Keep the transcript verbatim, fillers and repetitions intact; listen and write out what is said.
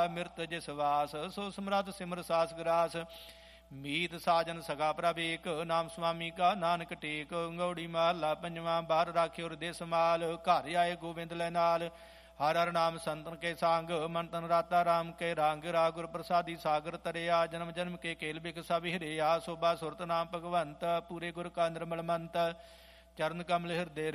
ਮਿਰਤ ਜਿਸ ਵਾਸ। ਸੋ ਸਮਰੱਥ ਸਿਮਰ ਸਾਸ ਗਰਾਸ। ਮੀਤ ਸਾਜਨ ਸਗਾ ਪ੍ਰਭ ਏਕ, ਨਾਮ ਸੁਆਮੀ ਕਾ ਨਾਨਕ ਟੇਕ। ਗਉੜੀ ਮਹਲਾ ਪੰਜਵਾਂ। ਬਾਹਰ ਰਾਖਿਓ ਹਿਰਦੇ ਸਮਾਲ, ਘਰ ਆਏ ਗੋਬਿੰਦ ਲੈ ਨਾਲ। ਹਰ ਹਰ ਨਾਮ ਸੰਤਨ ਕੇ ਸੰਗ, ਮਨ ਤਨ ਰਾਤਾ ਰਾਮ ਕੇ ਰੰਗ। ਰਾ ਗੁਰ ਪ੍ਰਸਾਦੀ ਸਾਗਰ ਤਰਿਆ, ਜਨਮ ਜਨਮ ਕੇ ਕੇਲ ਬਿਕ ਸਭ ਹਿਰਿਆ। ਸੋਭਾ ਸੁਰਤ ਨਾਮ ਭਗਵੰਤ, ਪੂਰੇ ਗੁਰ ਕਾ ਨਿਰਮਲ ਮੰਤ। ਚਰਨ ਕਮਲ ਹਿਰਦੇ